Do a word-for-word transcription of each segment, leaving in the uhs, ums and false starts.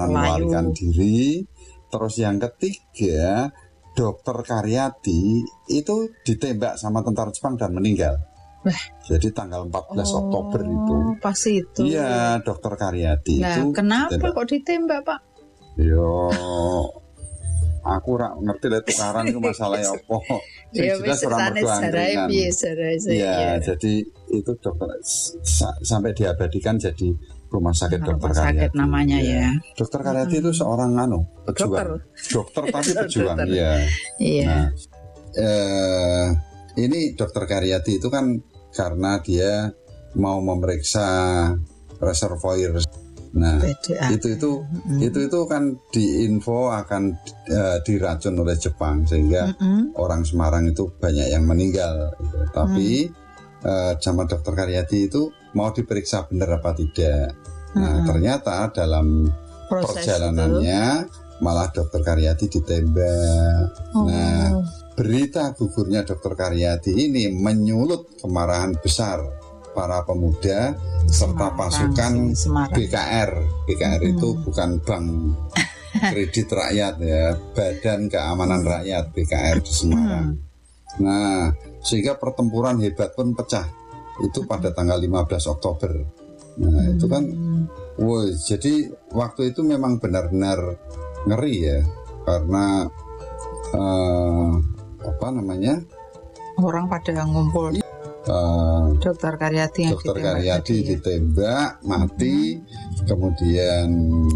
berencana melarikan diri. Terus yang ketiga, Dokter Karyadi itu ditembak sama tentara Jepang dan meninggal. Wah. Jadi tanggal empat belas Oh, Oktober itu. Pas itu. Iya, Dokter Karyadi Nah, itu. kenapa ditembak. kok ditembak, Pak? Yo, aku ora ngerti lah tukaran itu masalahnya apa. Ya Jelas wis orang sanes mergo jarai angkringan. piye jarai saya. Iya, jadi itu dokter sa- sampai diabadikan jadi rumah sakit Rumah Dokter sakit Karyadi. namanya ya. Dokter Karyadi itu seorang anu, pejuang. Dokter, tapi pejuang, Dokter. ya. Iya. Nah, eh, ini Dokter Karyadi itu kan karena dia mau memeriksa reservoir. Nah, B D A. itu itu Mm-mm. itu itu kan diinfo akan eh, diracun oleh Jepang sehingga Mm-mm. orang Semarang itu banyak yang meninggal gitu. Tapi eh, sama Dokter Karyadi itu mau diperiksa benar apa tidak. Nah, Mm-mm. ternyata dalam Proses perjalanannya malah Dokter Karyadi ditembak. itu. Oh. Nah, berita gugurnya Dokter Karyadi ini menyulut kemarahan besar para pemuda serta Semarang, pasukan Semarang. B K R. B K R itu Hmm. bukan bank kredit rakyat ya, Badan Keamanan Rakyat B K R di Semarang. Hmm. Nah, sehingga pertempuran hebat pun pecah. Itu pada tanggal lima belas Oktober. Nah, itu kan woi, jadi waktu itu memang benar-benar ngeri ya, karena eh, apa namanya? Orang pada ngumpul. eh, Dokter Karyadi yang Dokter ditembak Karyadi tadi ya. ditembak mati, kemudian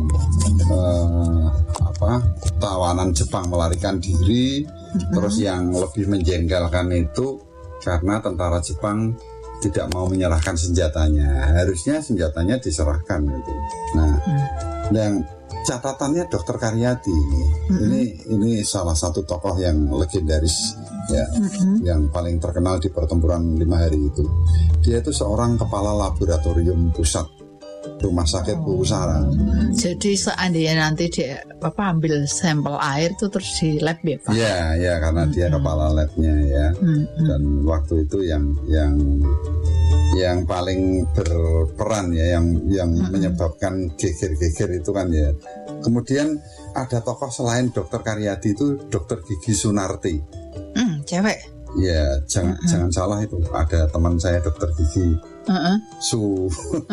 eh, apa tawanan Jepang melarikan diri. Terus yang lebih menjengkelkan itu karena tentara Jepang tidak mau menyerahkan senjatanya. Harusnya senjatanya diserahkan gitu. Nah, yang catatannya Dokter Karyadi ini, ini ini salah satu tokoh yang legendaris ya, yang paling terkenal di pertempuran lima hari itu. Dia itu seorang kepala laboratorium pusat rumah sakit Pusara. Jadi seandainya nanti dia apa ambil sampel air itu terus di lab ya Pak? Ya, ya karena dia kepala labnya ya. Mm-mm. Dan waktu itu yang yang yang paling berperan ya, yang yang menyebabkan geger-geger itu kan ya. Kemudian ada tokoh selain Dokter Karyadi itu Dokter Gigi Sunarti. Hmm, cewek. Ya, jangan jangan salah itu. Ada teman saya Dokter Gigi Heeh. Su.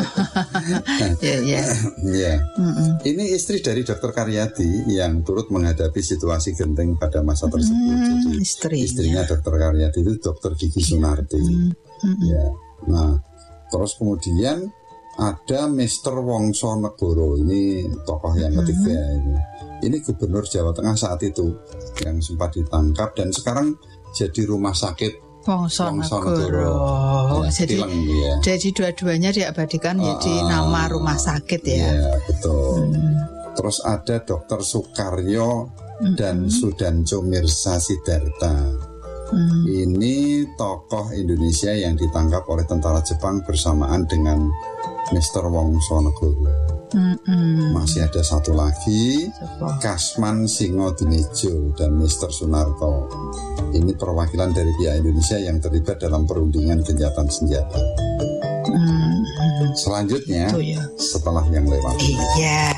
Ya, ya. Ya. Mm-mm. Ini istri dari Dokter Karyadi yang turut menghadapi situasi genting pada masa tersebut. Hmm, Jadi istrinya. istrinya Dokter Karyadi itu Dokter Gigi Sunarti. Mm-mm. Ya. Nah, terus kemudian ada Mister Wongso Negoro, ini tokoh yang ketiga ini. Ini gubernur Jawa Tengah saat itu yang sempat ditangkap dan sekarang jadi rumah sakit Wongso Wongso Negoro. Negoro. Ya, Jadi Tileng, ya. jadi dua-duanya diabadikan jadi Ah, nama rumah sakit ya. Iya, betul. Terus ada Dokter Sukaryo dan Sudanco Mirsa Sidarta. Hmm. Ini tokoh Indonesia yang ditangkap oleh tentara Jepang bersamaan dengan Mister Wongso Negoro. Mm-mm. Masih ada satu lagi, Siapa? Kasman Singodinijo dan Mister Sunarto. Ini perwakilan dari pihak Indonesia yang terlibat dalam perundingan gencatan senjata. Hmm. Selanjutnya, Itu ya. setelah yang lewat. Iya.